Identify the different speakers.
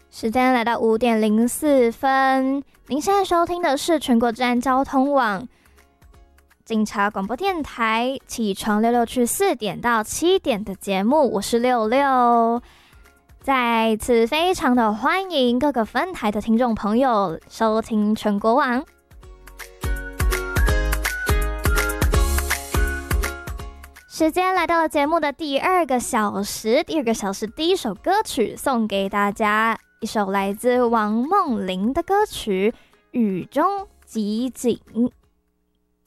Speaker 1: 时间来到5:04，您现在收听的是全国治安交通网警察广播电台起床66去4点到7点的节目，我是66。在此非常的欢迎各个分台的听众朋友收听全国网。时间来到了节目的第二个小时，第一首歌曲送给大家，一首来自王梦麟的歌曲《雨中集锦》。